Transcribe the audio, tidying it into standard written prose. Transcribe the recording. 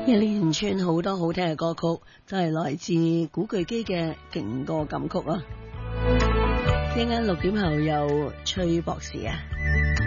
一連串好多好聽嘅歌曲，就係來自古巨基嘅勁歌金曲啊！一陣間6點後有崔博士啊！